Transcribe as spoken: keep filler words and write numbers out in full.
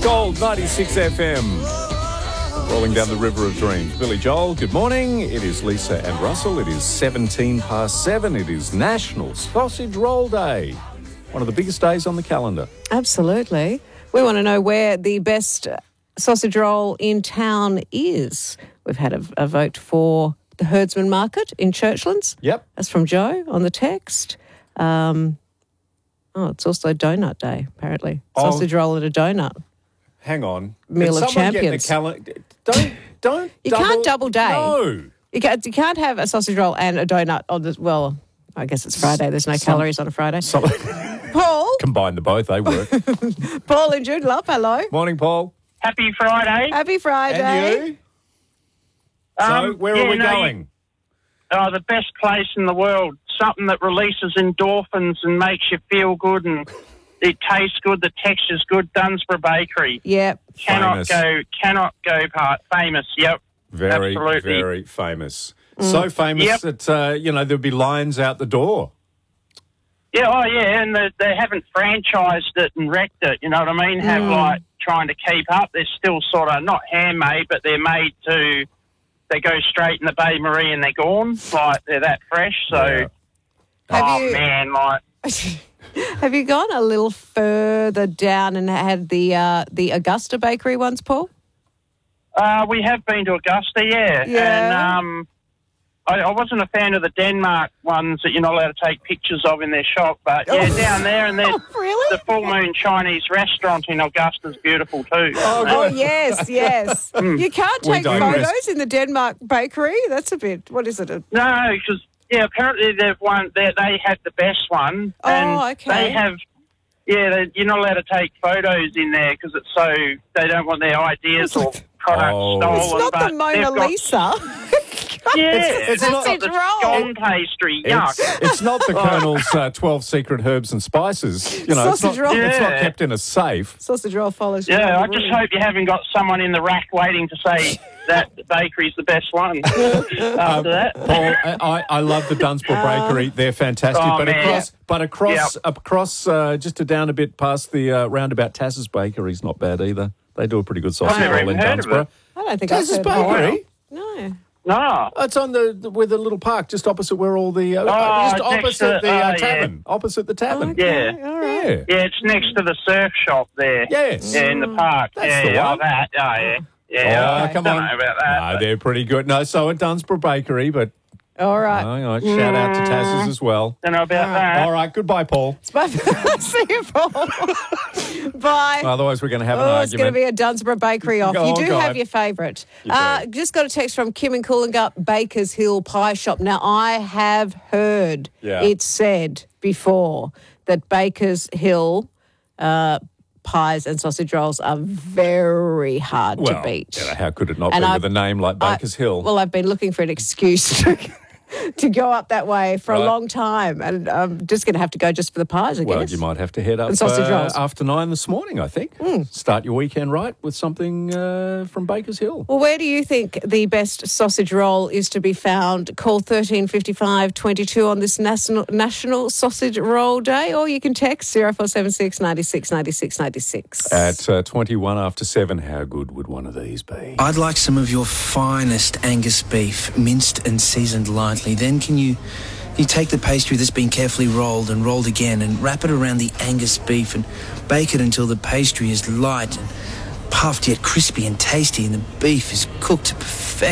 Gold ninety-six F M. Rolling down the river of dreams. Billy Joel, good morning. It is Lisa and Russell. It is seventeen past seven. It is National Sausage Roll Day. One of the biggest days on the calendar. Absolutely. We want to know where the best sausage roll in town is. We've had a, a vote for the Herdsman Market in Churchlands. Yep. That's from Joe on the text. Um, oh, it's also Donut Day, apparently. Oh. Sausage roll and a donut. Hang on. Meal Can of someone get champions. the calendar? Don't, don't You double, can't double day. No. You can't, you can't have a sausage roll and a donut on the, well, I guess it's Friday. There's no Some- calories on a Friday. Some, Paul? combine the both, they work. Paul and Jude Love, hello. Morning, Paul. Happy Friday. Happy Friday. And you? So, Um, where yeah, are we no, going? you- Oh, the best place in the world. Something that releases endorphins and makes you feel good and it tastes good, the texture's good. Dunsborough Bakery. Yep. Cannot Famous. go, cannot go part. Famous, yep. Very, Absolutely. very famous. So famous Yep. that, uh, you know, there'll be lines out the door. Yeah, oh yeah, and they, they haven't franchised it and wrecked it, you know what I mean? Have like trying to keep up. They're still sort of not handmade, but they're made to, they go straight in the Bay Marie and they're gone. Like, they're that fresh. So, Yeah. Have oh you- man, like, Have you gone a little further down and had the uh, the Augusta Bakery once, Paul? Uh, we have been to Augusta, yeah. Yeah. And um, I, I wasn't a fan of the Denmark ones that you're not allowed to take pictures of in their shop, but yeah, down there, and there's Oh, really? the Full Moon Chinese restaurant in Augusta's beautiful too. Oh, yes, yes. You can't We take digress. photos in the Denmark Bakery. That's a bit, what is it? A, No, because yeah, apparently they've won. They they had the best one, Oh, and okay. they have. Yeah, they, you're not allowed to take photos in there because it's so they don't want their ideas or products Oh. stolen. it's not but the Mona they've got- Lisa. Yeah, It's- it's they've not- got the scone pastry. Yuck. It's, it's not the Colonel's uh, twelve secret herbs and spices. You know, it's Sausage not, roll. it's not Yeah. kept in a safe. Sausage roll follows you. Yeah, around I the just room. hope you haven't got someone in the rack waiting to say that the bakery's the best one. After that, Paul, I, I love the Dunsborough Bakery. They're fantastic. Oh, but man. across, but across, Yep. across, uh, just to down a bit past the uh, roundabout, Tass's Bakery's not bad either. They do a pretty good sausage never roll in even heard of Dunsborough. it. I don't think I've Tass's heard of that. Bakery. No. no. Oh, it's on the, the with the little park just opposite where all the uh, Oh, just next opposite to- the uh, oh, yeah. tavern, opposite the tavern. Yeah. All right. Yeah. Yeah, it's next to the surf shop there. Yes. Yeah, in the park. That's yeah, the yeah, one. oh, that. Oh, yeah. Yeah, Oh, I come don't on. know about that. No, but- they're pretty good. No, so at Dunsborough Bakery, but All right. hang on, shout out to Tass's as well. Don't know about that. All right, goodbye, Paul. Bye. See you, Paul. Bye. Otherwise, we're going to have an Oh, it's going to argument. be a Dunsborough Bakery off. Oh, you do God. have your favourite. You Uh, do. just got a text from Kim and Coolangatta Bakers Hill Pie Shop. Now, I have heard Yeah. it said before that Bakers Hill uh, pies and sausage rolls are very hard well, to beat. you know, how could it not And be I- with a name like I- Baker's Hill? Well, I've been looking for an excuse to, to go up that way for Right. a long time, and I'm just going to have to go just for the pies, I Well, guess. you might have to head up And sausage uh, rolls. Hmm. after nine this morning, I think. Start your weekend right with something uh, from Baker's Hill. Well, where do you think the best sausage roll is to be found? Call thirteen fifty-five twenty-two on this National National Sausage Roll Day, or you can text zero four seven six ninety-six ninety-six ninety-six. At uh, twenty-one after seven, how good would one of these be? I'd like some of your finest Angus beef, minced and seasoned lightly. Then can you you take the pastry that's been carefully rolled and rolled again and wrap it around the Angus beef and bake it until the pastry is light and puffed yet crispy and tasty and the beef is cooked to perfection.